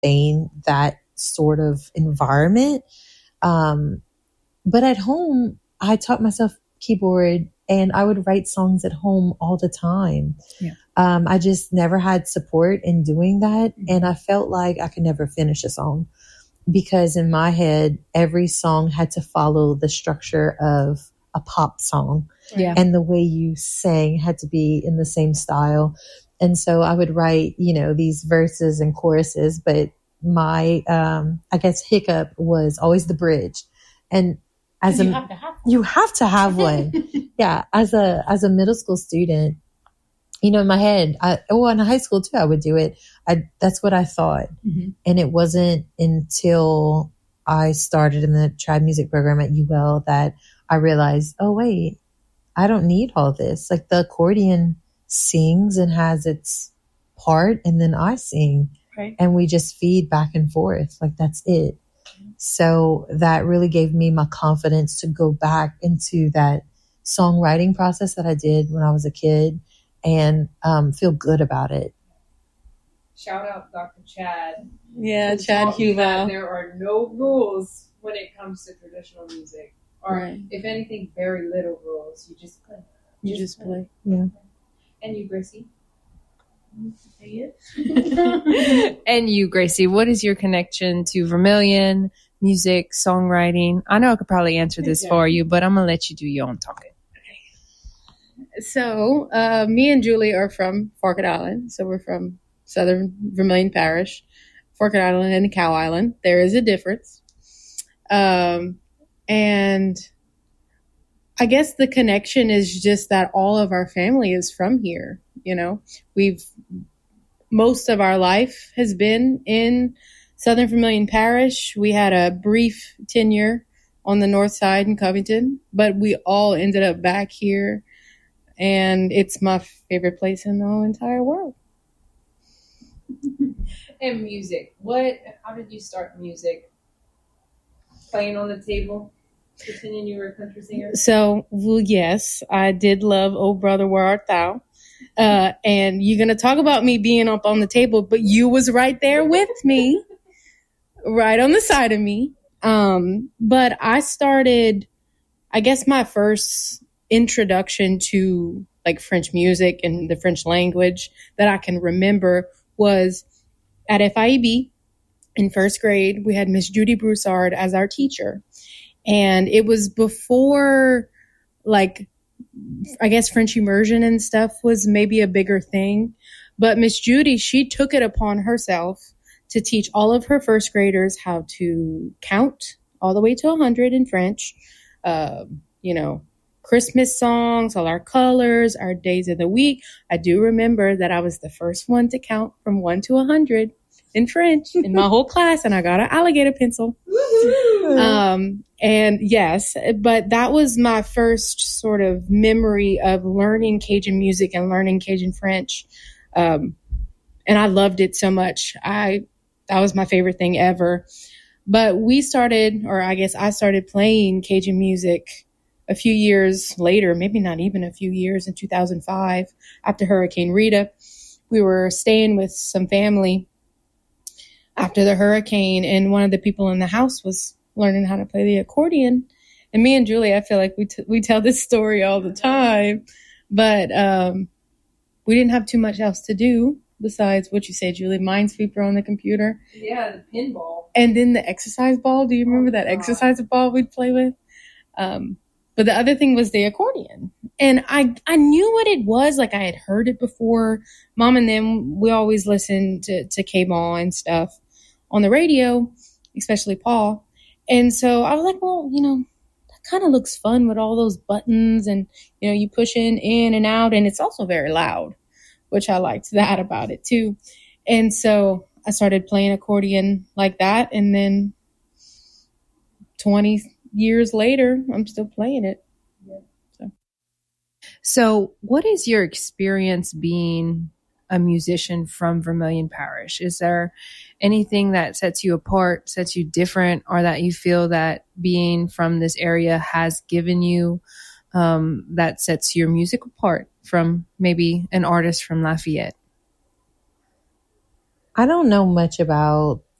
sustain that sort of environment. But at home, I taught myself keyboard and I would write songs at home all the time. Yeah. I just never had support in doing that. And I felt like I could never finish a song because in my head, every song had to follow the structure of a pop song. Yeah. And the way you sang had to be in the same style. And so I would write, these verses and choruses, but my, I guess hiccup was always the bridge. And you have to have one. Yeah. As a middle school student, in my head, in high school too, I would do it. That's what I thought. Mm-hmm. And it wasn't until I started in the trad music program at UL that I realized, oh, wait, I don't need all this. Like the accordion sings and has its part and then I sing. Right. And we just feed back and forth. Like that's it. So that really gave me my confidence to go back into that songwriting process that I did when I was a kid and feel good about it. Shout out Dr. Chad. Yeah, Chad Huval. There are no rules when it comes to traditional music. Or right. If anything, very little rules. You just play. You just play. Yeah. And you, Gracie? And you, Gracie, what is your connection to Vermilion, music, songwriting? I know I could probably answer this for you, but I'm going to let you do your own talking. So, me and Julie are from Forked Island. So we're from Southern Vermilion Parish, Forked Island and Cow Island. There is a difference. And I guess the connection is just that all of our family is from here. Most of our life has been in Southern Vermilion Parish. We had a brief tenure on the north side in Covington, but we all ended up back here. And it's my favorite place in the whole entire world. And music. How did you start music? Playing on the table? Pretending you were a country singer? So, yes, I did love Oh Brother, Where Art Thou? And you're going to talk about me being up on the table, but you was right there with me, right on the side of me. But I started, I guess my first introduction to like French music and the French language that I can remember was at FIEB in first grade. We had Miss Judy Broussard as our teacher. And it was before like, I guess French immersion and stuff was maybe a bigger thing. But Miss Judy, she took it upon herself to teach all of her first graders how to count all the way to 100 in French, Christmas songs, all our colors, our days of the week. I do remember that I was the first one to count from 1 to 100 in French in my whole class, and I got an alligator pencil. And yes, but that was my first sort of memory of learning Cajun music and learning Cajun French. And I loved it so much. That was my favorite thing ever. But I started playing Cajun music a few years later, maybe not even a few years, in 2005, after Hurricane Rita. We were staying with some family after the hurricane, and one of the people in the house was learning how to play the accordion. And me and Julie, I feel like we tell this story all the time, but we didn't have too much else to do besides what you say, Julie, Minesweeper on the computer. Yeah, the pinball. And then the exercise ball. Do you remember that exercise ball we'd play with? But the other thing was the accordion. And I knew what it was. Like I had heard it before. Mom and them, we always listened to K-Ball and stuff on the radio, especially Paul. And so I was like, well, that kind of looks fun with all those buttons and, you push in and out. And it's also very loud, which I liked that about it too. And so I started playing accordion like that. And then 20 years later, I'm still playing it. So what is your experience being a musician from Vermilion Parish? Is there anything that sets you apart, sets you different, or that you feel that being from this area has given you that sets your music apart from maybe an artist from Lafayette? I don't know much about